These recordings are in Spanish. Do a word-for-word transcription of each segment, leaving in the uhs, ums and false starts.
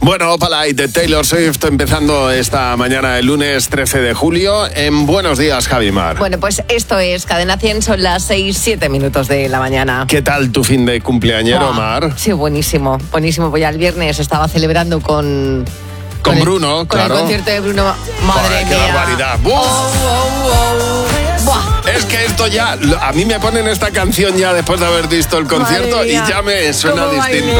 Bueno, Opalite de Taylor Swift empezando esta mañana el lunes trece de julio en Buenos Días, Javi Mar. Bueno, pues esto es Cadena cien, son las seis, siete minutos de la mañana. ¿Qué tal tu fin de cumpleañero, oh, Mar? Sí, buenísimo, buenísimo. Pues ya el viernes estaba celebrando con... Con, con Bruno, el, claro. Con el concierto de Bruno. Madre Ay, mía. ¡Qué barbaridad! Oh, oh, oh. Buah. Es que esto ya, a mí me ponen esta canción ya después de haber visto el concierto y ya me suena distinto.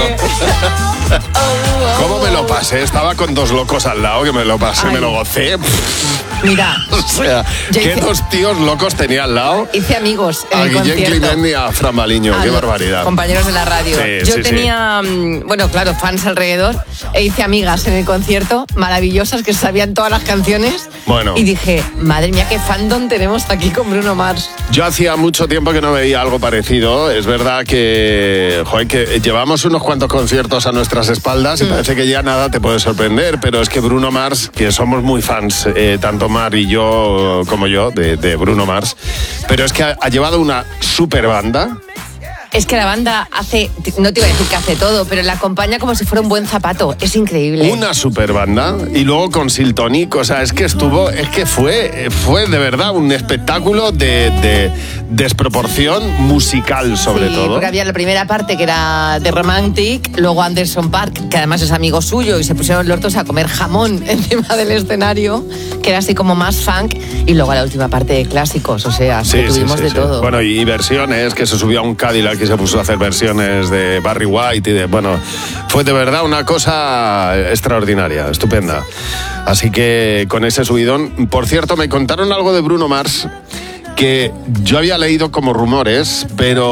¿Cómo me lo pasé? Estaba con dos locos al lado, que me lo pasé, Ay. me lo gocé. Mira, o sea, ¿qué hice, dos tíos locos tenía al lado? Hice amigos en a el Guillén concierto. Climent y a Fran Baliño, qué barbaridad. Compañeros de la radio. Sí, Yo sí, tenía, sí. bueno, claro, fans alrededor, e hice amigas en el concierto, maravillosas, que sabían todas las canciones. Bueno. Y dije, madre mía, qué fandom tenemos aquí con Bruno Mars. Yo hacía mucho tiempo que no veía algo parecido. Es verdad que, joder, que llevamos unos cuantos conciertos a nuestras espaldas y mm. parece que ya nada te puede sorprender, pero es que Bruno Mars, que somos muy fans, eh, tanto Mar y yo como yo, de, de Bruno Mars, pero es que ha, ha llevado una super banda. Es que la banda hace, no te iba a decir que hace todo, pero la acompaña como si fuera un buen zapato. Es increíble. Una super banda. Y luego con Siltonic, o sea, es que estuvo, es que fue, fue de verdad un espectáculo de, de desproporción musical, sobre sí, todo. Porque había la primera parte que era de Romantic, luego Anderson .Paak, que además es amigo suyo, y se pusieron los dos a comer jamón encima del escenario, que era así como más funk, y luego la última parte de clásicos, o sea, sí, que tuvimos sí, sí, de sí. todo. Bueno, y versiones, que se subió a un Cadillac y se puso a hacer versiones de Barry White y de, bueno, fue de verdad una cosa extraordinaria, estupenda. Así que con ese subidón, por cierto, me contaron algo de Bruno Mars que yo había leído como rumores,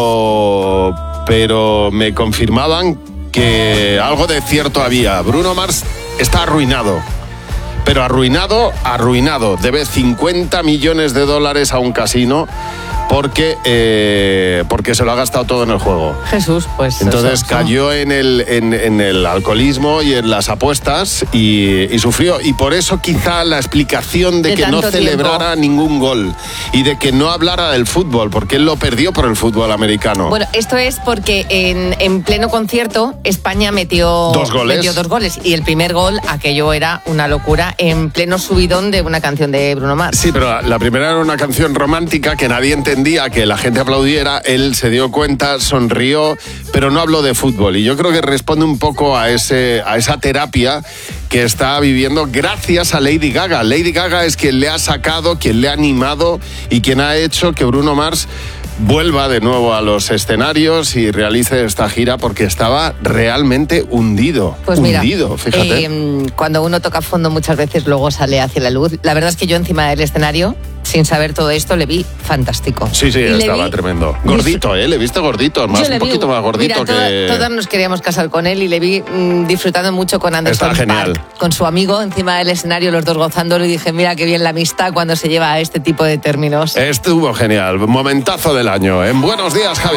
pero, pero me confirmaban que algo de cierto había. Bruno Mars está arruinado. Pero arruinado, arruinado. Debe cincuenta millones de dólares a un casino porque, eh, porque se lo ha gastado todo en el juego. Jesús, pues... Entonces eso, cayó en el, en, en el alcoholismo y en las apuestas y, y sufrió. Y por eso quizá la explicación de, de que no celebrara tiempo. ningún gol y de que no hablara del fútbol, porque él lo perdió por el fútbol americano. Bueno, esto es porque en, en pleno concierto España metió dos goles. metió dos goles y el primer gol, aquello era una locura en pleno subidón de una canción de Bruno Mars. Sí, pero la primera era una canción romántica que nadie entendía, que la gente aplaudiera, él se dio cuenta, sonrió, pero no habló de fútbol. Y yo creo que responde un poco a, ese, a esa terapia que está viviendo gracias a Lady Gaga. Lady Gaga es quien le ha sacado, quien le ha animado y quien ha hecho que Bruno Mars vuelva de nuevo a los escenarios y realice esta gira, porque estaba realmente hundido. Pues mira, hundido, fíjate. Eh, cuando uno toca fondo muchas veces luego sale hacia la luz. La verdad es que yo encima del escenario, sin saber todo esto, le vi fantástico. Sí, sí, y estaba tremendo. Gordito, ¿eh? Le viste gordito, más, un poquito vi, más gordito mira, que... Todas, todas nos queríamos casar con él y le vi mmm, disfrutando mucho con Anderson .Paak, con su amigo encima del escenario, los dos gozándolo, y dije, mira qué bien la amistad cuando se lleva a este tipo de términos. Estuvo genial, momentazo del año. En Buenos Días, Javi.